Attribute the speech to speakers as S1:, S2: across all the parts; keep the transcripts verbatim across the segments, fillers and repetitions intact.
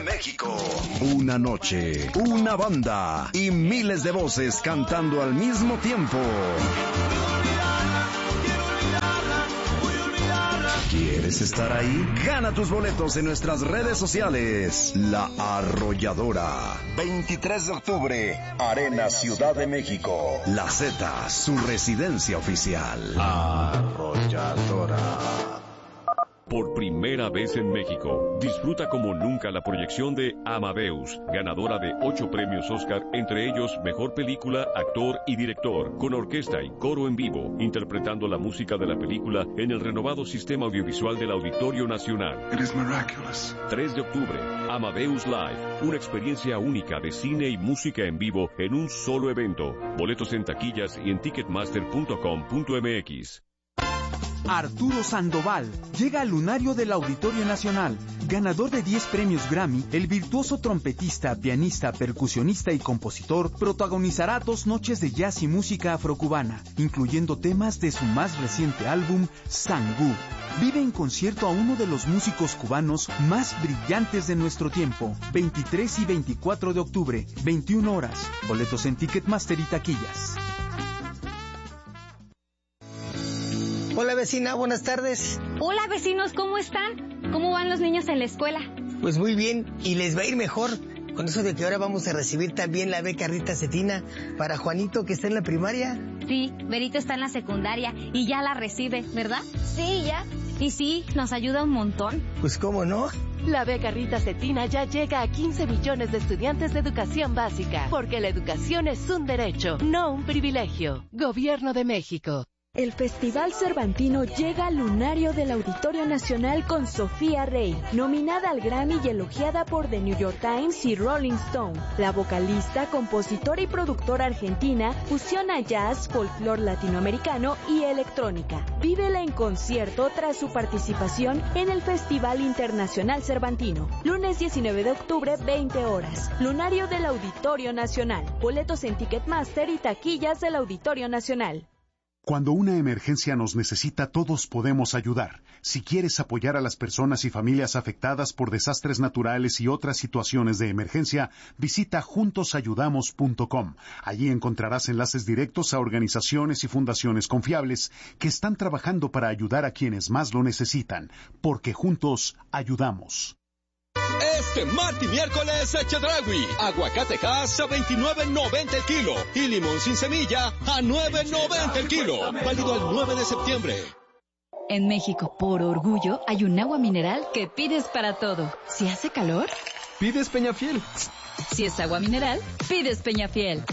S1: México. Una noche, una banda y miles de voces cantando al mismo tiempo. ¿Quieres estar ahí? Gana tus boletos en nuestras redes sociales. La Arrolladora. veintitrés de octubre, Arena Ciudad de México. La Z, su residencia oficial. Arrolladora.
S2: Por primera vez en México, disfruta como nunca la proyección de Amadeus, ganadora de ocho premios Oscar, entre ellos Mejor Película, Actor y Director, con orquesta y coro en vivo, interpretando la música de la película en el renovado sistema audiovisual del Auditorio Nacional.
S3: It is miraculous.
S2: tres de octubre, Amadeus Live, una experiencia única de cine y música en vivo en un solo evento. Boletos en taquillas y en ticketmaster punto com punto m x.
S4: Arturo Sandoval llega al lunario del Auditorio Nacional. Ganador de diez premios Grammy, el virtuoso trompetista, pianista, percusionista y compositor protagonizará dos noches de jazz y música afrocubana, incluyendo temas de su más reciente álbum, Sangú. Vive en concierto a uno de los músicos cubanos más brillantes de nuestro tiempo. veintitrés y veinticuatro de octubre, veintiuna horas. Boletos en Ticketmaster y taquillas.
S5: Hola vecina, buenas tardes.
S6: Hola vecinos, ¿cómo están? ¿Cómo van los niños en la escuela?
S5: Pues muy bien, y les va a ir mejor con eso de que ahora vamos a recibir también la beca Rita Cetina para Juanito, que está en la primaria.
S6: Sí, Berito está en la secundaria y ya la recibe, ¿verdad? Sí, ya. Y sí, nos ayuda un montón.
S5: Pues cómo no.
S7: La beca Rita Cetina ya llega a quince millones de estudiantes de educación básica, porque la educación es un derecho, no un privilegio. Gobierno de México.
S8: El Festival Cervantino llega al lunario del Auditorio Nacional con Sofía Rey, nominada al Grammy y elogiada por The New York Times y Rolling Stone. La vocalista, compositora y productora argentina fusiona jazz, folclore latinoamericano y electrónica. Vívela en concierto tras su participación en el Festival Internacional Cervantino. Lunes diecinueve de octubre, veinte horas. Lunario del Auditorio Nacional. Boletos en Ticketmaster y taquillas del Auditorio Nacional.
S9: Cuando una emergencia nos necesita, todos podemos ayudar. Si quieres apoyar a las personas y familias afectadas por desastres naturales y otras situaciones de emergencia, visita juntos ayudamos punto com. Allí encontrarás enlaces directos a organizaciones y fundaciones confiables que están trabajando para ayudar a quienes más lo necesitan, porque juntos ayudamos.
S10: Este martes y miércoles, Chedraui. Aguacatejas a veintinueve noventa el kilo. Y limón sin semilla a nueve noventa el kilo. Válido el nueve de septiembre.
S11: En México, por orgullo, hay un agua mineral que pides para todo. Si hace calor,
S12: pides Peñafiel.
S11: Si es agua mineral, pides Peñafiel.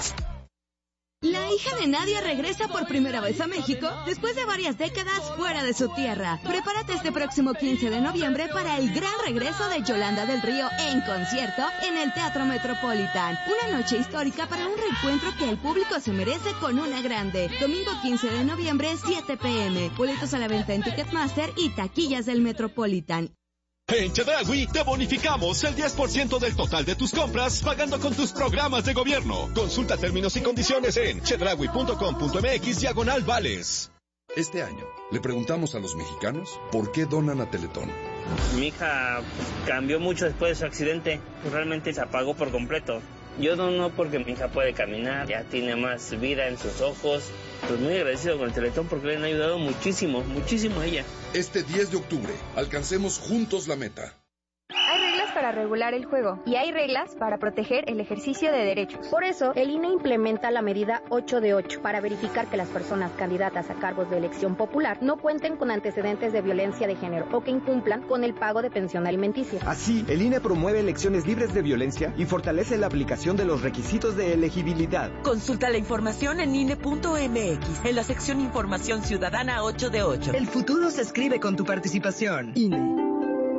S13: La hija de Nadia regresa por primera vez a México después de varias décadas fuera de su tierra. Prepárate este próximo quince de noviembre para el gran regreso de Yolanda del Río en concierto en el Teatro Metropolitan. Una noche histórica para un reencuentro que el público se merece con una grande. Domingo quince de noviembre, siete pe eme. Boletos a la venta en Ticketmaster y taquillas del Metropolitan.
S10: En Chedraui te bonificamos el diez por ciento del total de tus compras pagando con tus programas de gobierno. Consulta términos y condiciones en chedraui punto com punto m x diagonal vales.
S14: Este año le preguntamos a los mexicanos por qué donan a Teletón.
S15: Mi hija cambió mucho después de su accidente. Realmente se apagó por completo. Yo dono porque mi hija puede caminar, ya tiene más vida en sus ojos. Pues muy agradecido con el Teletón porque le han ayudado muchísimo, muchísimo a ella.
S14: Este diez de octubre, alcancemos juntos la meta.
S16: Hay reglas para regular el juego y hay reglas para proteger el ejercicio de derechos. Por eso, el I N E implementa la medida ocho de ocho para verificar que las personas candidatas a cargos de elección popular no cuenten con antecedentes de violencia de género o que incumplan con el pago de pensión alimenticia.
S12: Así, el I N E promueve elecciones libres de violencia y fortalece la aplicación de los requisitos de elegibilidad.
S17: Consulta la información en I N E punto m x, en la sección Información Ciudadana ocho de ocho.
S18: El futuro se escribe con tu participación. I N E.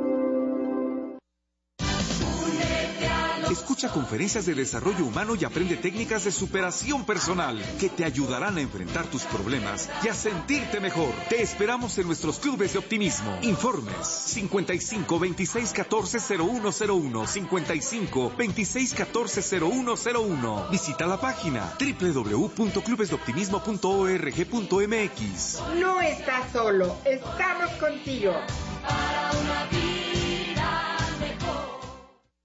S19: Escucha conferencias de desarrollo humano y aprende técnicas de superación personal que te ayudarán a enfrentar tus problemas y a sentirte mejor. Te esperamos en nuestros clubes de optimismo. Informes cincuenta y cinco, veintiséis, catorce, cero uno cero uno, cincuenta y cinco, veintiséis, catorce, cero uno cero uno. Visita la página doble u doble u doble u punto clubes de optimismo punto org punto m x.
S20: No estás solo, estamos contigo.
S21: Para una vida mejor.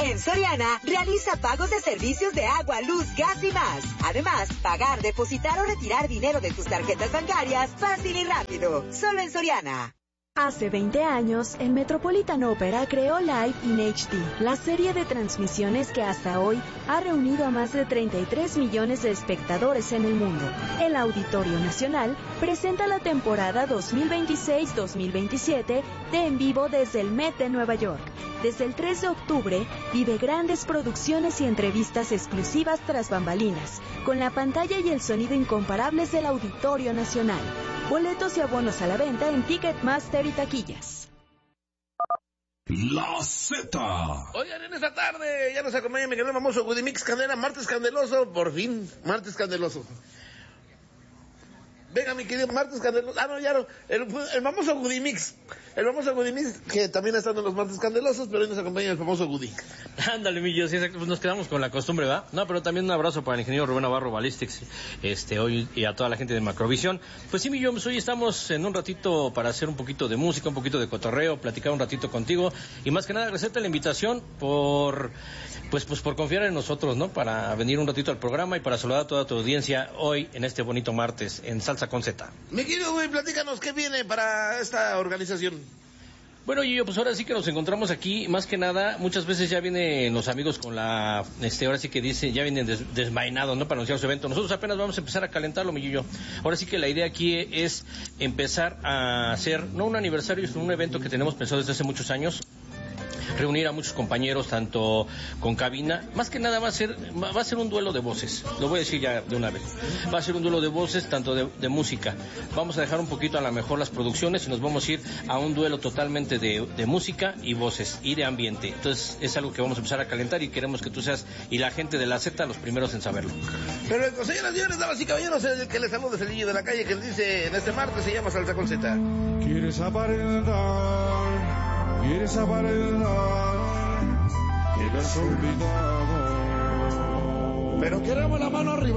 S3: En Soriana, realiza pagos de servicios de agua, luz, gas y más. Además, pagar, depositar o retirar dinero de tus tarjetas bancarias fácil y rápido. Solo en Soriana.
S8: Hace veinte años, el Metropolitan Opera creó Live in H D, la serie de transmisiones que hasta hoy ha reunido a más de treinta y tres millones de espectadores en el mundo. El Auditorio Nacional presenta la temporada dos mil veintiséis dos mil veintisiete de En Vivo desde el Met de Nueva York. Desde el tres de octubre, vive grandes producciones y entrevistas exclusivas tras bambalinas, con la pantalla y el sonido incomparables del Auditorio Nacional. Boletos y abonos a la venta en Ticketmaster y taquillas.
S1: La Z.
S20: Oigan, en esta tarde ya nos acompaña mi querido famoso Goodimix Candela, martes candeloso, por fin, martes candeloso. Venga, mi querido martes candeloso. Ah, no, ya no. El, el famoso Goodimix. El famoso Goodimix, que también está en los martes candelosos, pero hoy nos acompaña el famoso Goody.
S21: Ándale, mi yo, sí, pues nos quedamos con la costumbre, ¿verdad? No, pero también un abrazo para el ingeniero Rubén Navarro Ballistics, este, hoy, y a toda la gente de Macrovisión. Pues sí, mi yo, pues hoy estamos en un ratito para hacer un poquito de música, un poquito de cotorreo, platicar un ratito contigo, y más que nada, agradecerte la invitación por, pues, pues por confiar en nosotros, ¿no? Para venir un ratito al programa y para saludar a toda tu audiencia hoy, en este bonito martes, en Salsa con Z.
S20: Mi querido güey, platícanos, ¿qué viene para esta organización?
S21: Bueno, Gillo, pues ahora sí que nos encontramos aquí, más que nada, muchas veces ya vienen los amigos con la, este, ahora sí que dice, ya vienen des, desvainados, ¿no? Para anunciar su evento. Nosotros apenas vamos a empezar a calentarlo, mi Gillo. Ahora sí que la idea aquí es empezar a hacer, no un aniversario, sino un evento que tenemos pensado desde hace muchos años, reunir a muchos compañeros, tanto con cabina, más que nada va a ser va a ser un duelo de voces, lo voy a decir ya de una vez, va a ser un duelo de voces, tanto de, de música, vamos a dejar un poquito a lo mejor las producciones y nos vamos a ir a un duelo totalmente de, de música y voces, y de ambiente, entonces es algo que vamos a empezar a calentar y queremos que tú seas, y la gente de la Z, los primeros en saberlo.
S20: Pero, señoras y señores, damas y caballeros, el que les saluda es el niño de la calle, que les dice, en este martes se llama Salsa con Z.
S22: ¿Quieres aparentar? ¿Quieres aparentar que me has olvidado?
S20: Pero queremos la mano arriba.